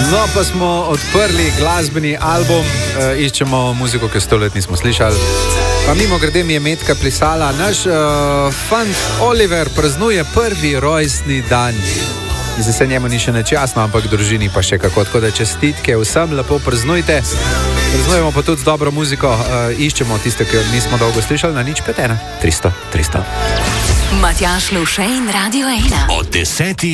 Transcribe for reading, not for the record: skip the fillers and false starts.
No, pa smo odprli glasbeni album, iščemo muziko, ki 100 let nismo slišali. Pa mimo grede mi je Metka plesala. Naš fant Oliver praznuje prvi rojstni dan. Zdaj se njemu ni še nič jasno, ampak družini pa še kako. Tako da čestitke vsem, lepo praznujte. Praznujemo pa tudi z dobro muziko. Iščemo tiste, ki nismo dolgo slišali, na 051 300 300. Matjaž Lovše in Radio 1. Od 10.